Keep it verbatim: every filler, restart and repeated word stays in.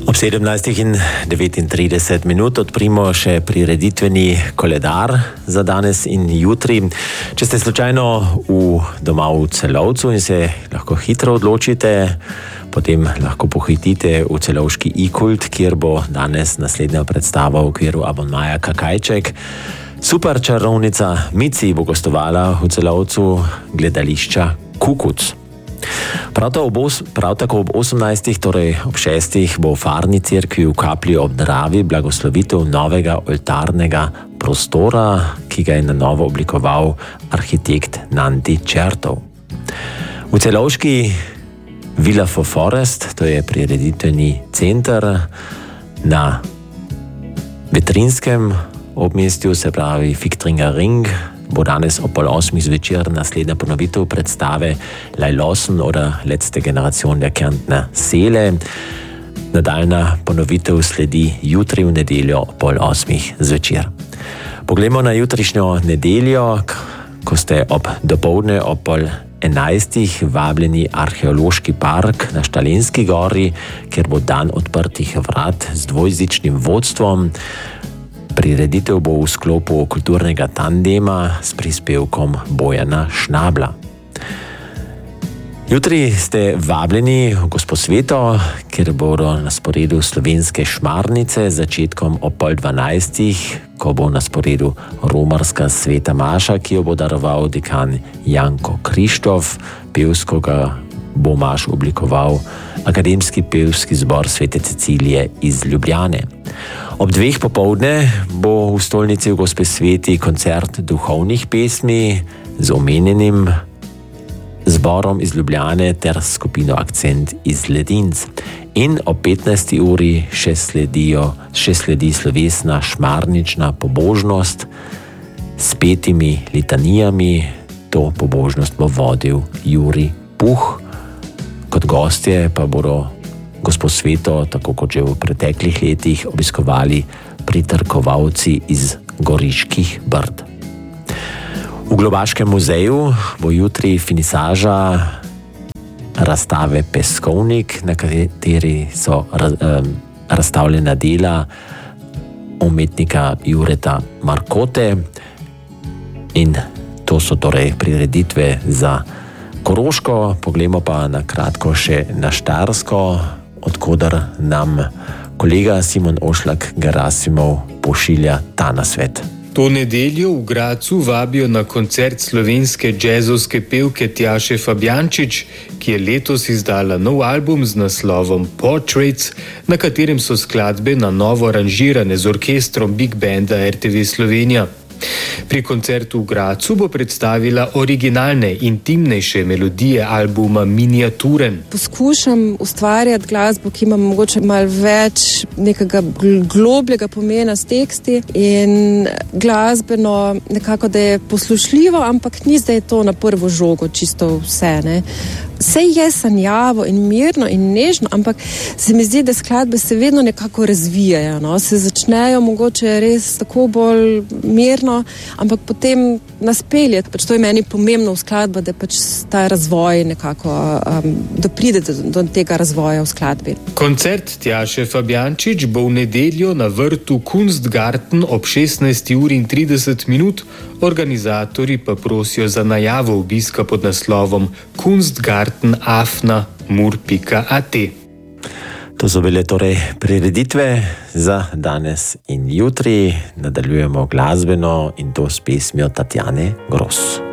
Ob sedemnajstih in devetintrideset minut odprimo še prireditveni koledar za danes in jutri. Če ste slučajno v doma v Celovcu in se lahko hitro odločite, potem lahko pohitite v celovški i-kult, kjer bo danes naslednja predstava v okviru abonmaja Kakajček. Super čarovnica Mici bo gostovala v Celovcu gledališča Kukuc. Prav, ob os, prav tako ob osemnajstih, torej ob šestih, bo v Farni cerkvi v Kapli ob Dravi blagoslovitev novega oltarnega prostora, ki ga je na novo oblikoval arhitekt Nandi Čertov. V celovški Villa for Forest, to je prireditveni center na Vetrinskem obmestju, se pravi Fiktringer Ring, bo danes ob pol osmih zvečer naslednja ponovitev predstave Lajlosen oder letzte Generation der Kärntner Seele. Nadaljna ponovitev sledi jutri v nedeljo ob pol osmih zvečer. Poglejmo na jutrišnjo nedeljo, ko ste ob dopoldne ob pol enajstih vabljeni arheološki park na Štalenski gori, kjer bo dan odprtih vrat z dvojezičnim vodstvom. Prireditev bo v sklopu kulturnega tandema s prispevkom Bojana Šnabla. Jutri ste vabljeni v Gosposveto, kjer bodo na sporedu slovenske šmarnice z začetkom ob pol dvanajstih, ko bo na sporedu romarska sveta maša, ki jo bo daroval dekan Janko Krištof, pevsko ga bo maš oblikoval Akademski pevski zbor Svete Cecilije iz Ljubljane. Ob dveh popoldne bo v stolnici v Gospesveti koncert duhovnih pesmi z omenjenim zborom iz Ljubljane ter skupino Akcent iz Ledinc. In ob petnajsti uri še, sledijo, še sledi slovesna šmarnična pobožnost s petimi litanijami. To pobožnost bo vodil Jurij Puh. Kot gostje pa bodo Gosposveto, tako kot že v preteklih letih, obiskovali pritrkovalci iz Goriških Brd. V Globaškem muzeju bo jutri finisaža razstave Peskovnik, na kateri so raz, um, razstavljena dela umetnika Jureta Markote, in to so torej prireditve za Koroško. Poglejmo pa na kratko še na Štajersko, odkudar nam kolega Simon Ošlak Gerasimov pošilja ta nasvet. To nedeljo v Gradcu vabijo na koncert slovenske džezovske pevke Tjaše Fabjančič, ki je letos izdala nov album z naslovom Portraits, na katerem so skladbe na novo aranžirane z orkestrom Big Banda er te ve Slovenija. Pri koncertu v Gradcu bo predstavila originalne, intimnejše melodije albuma Miniaturen. Poskušam ustvarjati glasbo, ki ima mogoče malo več nekega globljega pomena s teksti in glasbeno nekako, da je poslušljivo, ampak ni zdaj to na prvo žogo čisto vse, ne. Vse je sanjavo in mirno in nežno, ampak se mi zdi, da skladbe se vedno nekako razvijajo, no? Se začnejo mogoče res tako bolj mirno, ampak potem nas pelje. Pač to je meni pomembno v skladbi, da pač ta razvoj nekako, um, da pride do, do tega razvoja v skladbi. Koncert Tjaše Fabjančič bo v nedeljo na vrtu Kunstgarten ob šestnajsti uri in trideset minut. Organizatorji pa prosijo za najavo obiska pod naslovom kunstgarten afna mur pika a te. To so bile torej prireditve za danes in jutri. Nadaljujemo glasbeno in to s pesmijo Tatjane Gros.